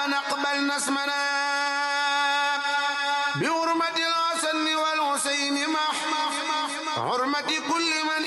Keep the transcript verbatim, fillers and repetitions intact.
نقبلنا اسمنا بحرمة الحسن والحسين مع حرمة كل من